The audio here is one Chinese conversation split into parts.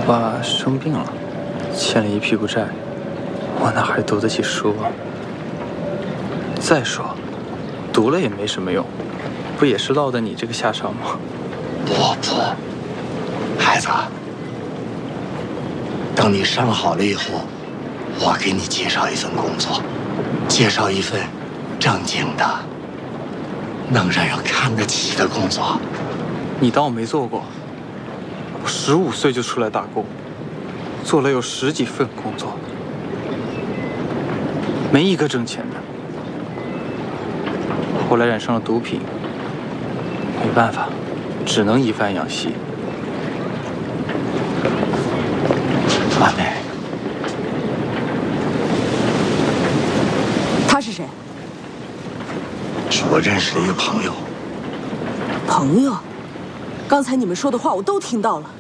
爸生病了，欠了一屁股债，我哪还读得起书啊？再说，读了也没什么用，不也是落得你这个下场吗？ 不，孩子，等你伤好了以后，我给你介绍一份工作，介绍一份正经的、能让人看得起的工作。 你当我没做过？我15岁就出来打工，做了有10几份工作，没一个挣钱的。后来染上了毒品，没办法，只能以贩养吸。 阿妹， 他是谁？ 是我认识的一个朋友。 朋友？刚才你们说的话我都听到了。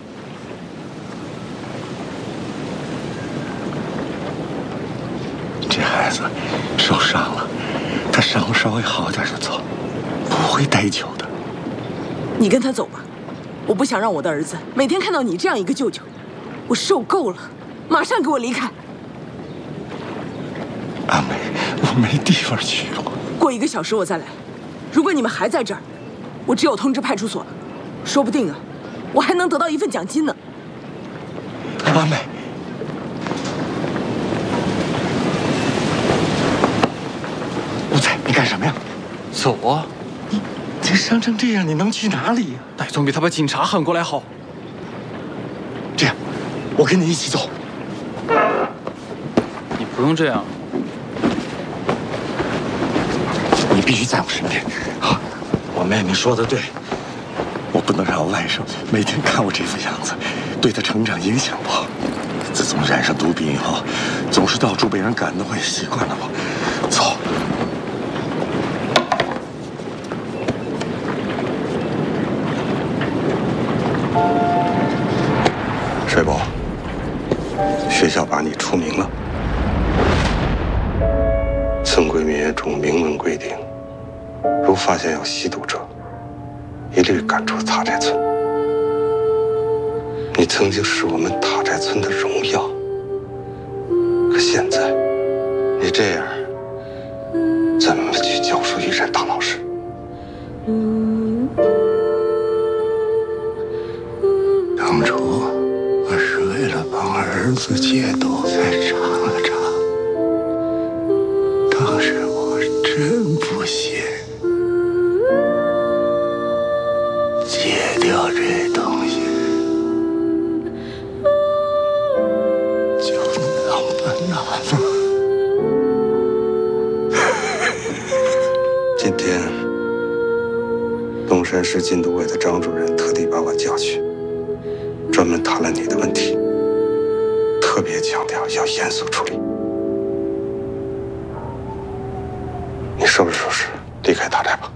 这孩子受伤了，他伤稍微好点就走，不会待久的。 你跟他走吧，我不想让我的儿子每天看到你这样一个舅舅，我受够了，马上给我离开。 阿梅，我没地方去了。 过1个小时我再来，如果你们还在这儿，我只有通知派出所了，说不定啊，我还能得到一份奖金呢。 阿梅，吴才，你干什么呀？ 走啊！ 这伤成这样，你能去哪里呀？ 那总比他把警察喊过来好。 这样，我跟你一起走。 你不用这样。 你必须在我身边。啊，我妹妹说的对，我不能让我外甥每天看我这副样子，对他成长影响不好。自从染上毒品以后，总是到处被人赶的，我也习惯了。走。 水宝，学校把你除名了。村规民约中明文规定，如发现有吸毒者，一律赶出塔寨村。你曾经是我们塔寨村的荣耀，可现在你这样，怎么去教书育人当老师？ 当初我是为了帮儿子戒毒才查了查，当时我真不信，戒掉这东西就那么难吗？ 今天，东山市禁毒委的张主任特地把我叫去，专门谈了你的问题，特别强调要严肃处理。你收拾收拾，离开塔寨吧。